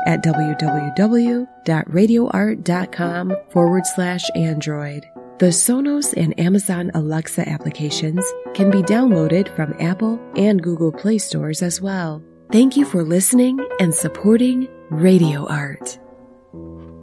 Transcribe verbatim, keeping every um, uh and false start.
at www.radioart.com forward slash Android. The Sonos and Amazon Alexa applications can be downloaded from Apple and Google Play stores as well. Thank you for listening and supporting Radio Art.